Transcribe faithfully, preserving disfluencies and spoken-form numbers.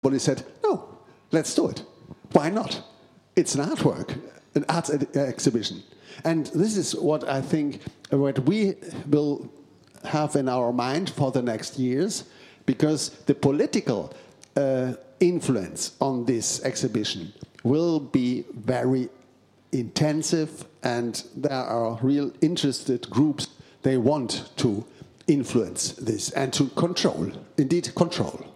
But he said, no, let's do it. Why not? It's an artwork, an art ed- exhibition. And this is what I think, what we will have in our mind for the next years, because the political uh, influence on this exhibition will be very intensive, and there are real interested groups. They want to influence this and to control, indeed control.